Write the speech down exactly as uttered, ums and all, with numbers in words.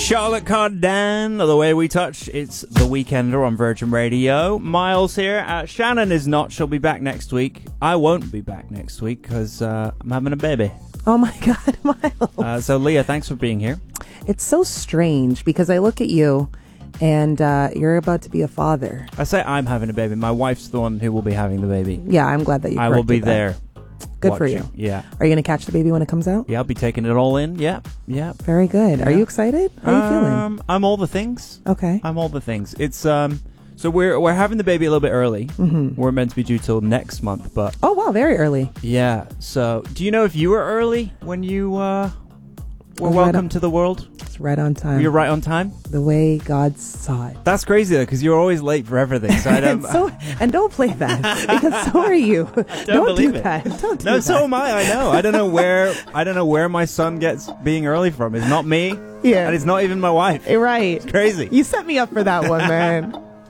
Charlotte Cardin, The Way We Touch. It's The Weekender on Virgin Radio. Miles here. Uh, Shannon is not. She'll be back next week. I won't be back next week because uh, I'm having a baby. Oh my God, Miles. Uh, so, Leah, thanks for being here. It's so strange because I look at you and uh, you're about to be a father. I say I'm having a baby. My wife's the one who will be having the baby. Yeah, I'm glad that you I will be that. there. Good watching. for you. Yeah. Are you going to catch the baby when it comes out? Yeah, I'll be taking it all in. Yeah. Yeah. Very good. Yeah. Are you excited? How are you feeling? Um, I'm all the things. Okay. I'm all the things. It's um. So we're we're having the baby a little bit early. Mm-hmm. We're meant to be due till next month, but Oh wow, very early. yeah. So do you know if you were early when you uh were Oh, right welcome on- to the world? It's right on time. You're right on time. The way God saw it. That's crazy though, because you're always late for everything. So I and, don't. so, and don't play that because so are you. don't don't believe do it. that. Don't do no, that. so am I. I know. I don't know where. I don't know where my son gets being early from. It's not me. Yeah. And it's not even my wife. Right. It's crazy. You set me up for that one, man.